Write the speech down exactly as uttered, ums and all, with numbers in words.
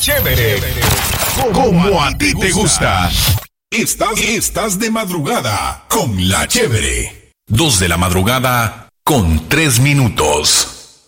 Chévere, como a ti te gusta. Estás, estás de madrugada con La Chévere. Dos de la madrugada con tres minutos.